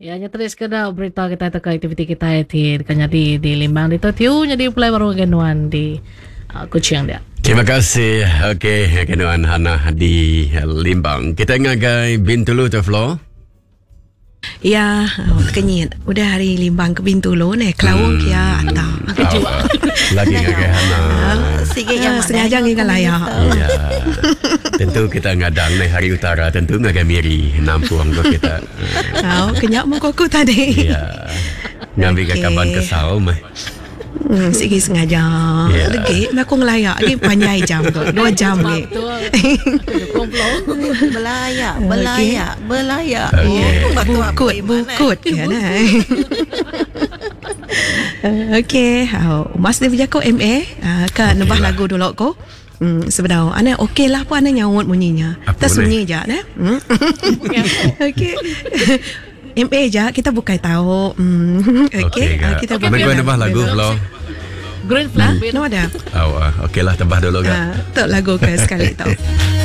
Ya, nya terus kena berita kita tentang aktiviti kita itu kan di Limbang di Tiu jadi mulai baru kenuan di Kuching dia. Terima kasih. Okey, kenuan Hana di Limbang. Kita ngagai Bintulu tu Flo. Ya, kenyit. Udah hari Limbang ke Bintulu ni, Kelawang kia anda. Lagi ngagai Hana. Sikit yang sengaja ngin layak. Ya. Tentu kita ngadang ni hari utara, tentu ngagai Miri nampuang tu kita. Kenyak mu koko tadi. Ya. Ngambil ke kaban kesau mah. Sikit sengaja. Lagi aku ngelayak ni panjang jam tu. 2 jam ni. Belayak. Bukut kan. Okey, Mas dia berjaku MA kan nembah lagu dulu ko. Sebenarnya ana okey lah pun ana nyawut bunyinya. Kita sunyi je nah. Okey. MA je kita bukai tahu. Okey, kita bukai nembah lagu Flo. Green Flag. No ada. Okeylah tembah dulu kan. Tak lagu ke sekali tau.